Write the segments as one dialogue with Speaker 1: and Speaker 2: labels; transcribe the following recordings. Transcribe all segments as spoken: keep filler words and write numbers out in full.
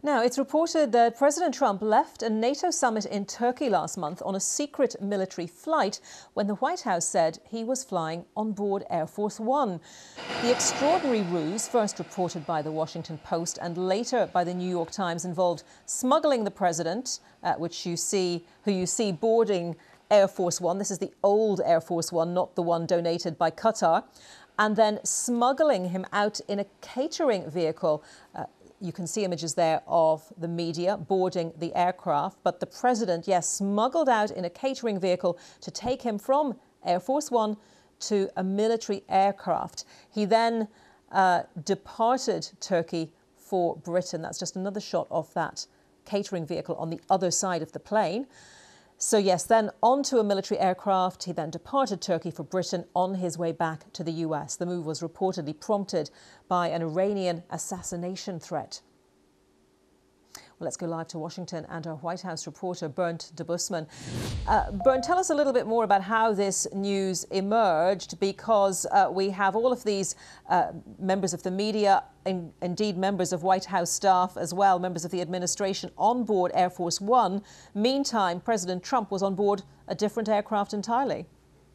Speaker 1: Now, it's reported that President Trump left a NATO summit in Turkey last month on a secret military flight when the White House said he was flying on board Air Force One. The extraordinary ruse, first reported by the Washington Post and later by the New York Times, involved smuggling the president, uh, which you see, who you see boarding Air Force One. This is the old Air Force One, not the one donated by Qatar. And then smuggling him out in a catering vehicle. Uh, you can see images there of the media boarding the aircraft. But the president, yes, smuggled out in a catering vehicle to take him from Air Force One to a military aircraft. He then uh, departed Turkey for Britain. That's just another shot of that catering vehicle on the other side of the plane. So yes, then onto a military aircraft. He then departed Turkey for Britain on his way back to the U S. The move was reportedly prompted by an Iranian assassination threat. Well, let's go live to Washington and our White House reporter, Bernd Debusmann. Uh, Bernd, tell us a little bit more about how this news emerged, because uh, we have all of these uh, members of the media, in, indeed members of White House staff as well, members of the administration on board Air Force One. Meantime, President Trump was on board a different aircraft entirely.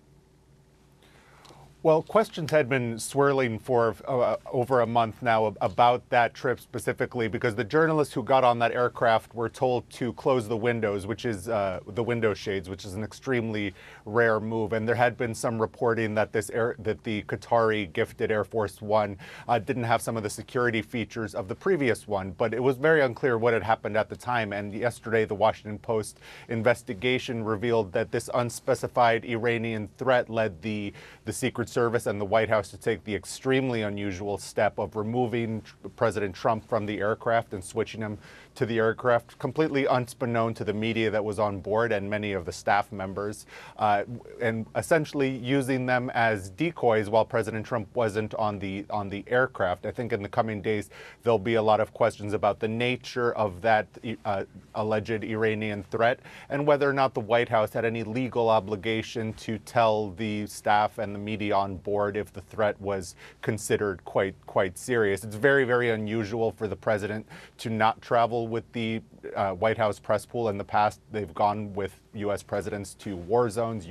Speaker 2: Well, questions had been swirling for uh, over a month now about that trip specifically, because the journalists who got on that aircraft were told to close the windows, which is uh, the window shades, which is an extremely rare move. And there had been some reporting that this air, that the Qatari gifted Air Force One uh, didn't have some of the security features of the previous one, but it was very unclear what had happened at the time. And yesterday, the Washington Post investigation revealed that this unspecified Iranian threat led the the Secret Service and the White House to take the extremely unusual step of removing President Trump from the aircraft and switching him to the aircraft, completely unbeknown to the media that was on board and many of the staff members, uh, and essentially using them as decoys while President Trump wasn't on the on the aircraft. I think in the coming days there'll be a lot of questions about the nature of that uh, alleged Iranian threat and whether or not the White House had any legal obligation to tell the staff and the media on board if the threat was considered quite quite serious. It's very, very unusual for the president to not travel with the uh, White House press pool. In the past, they've gone with U S presidents to war zones.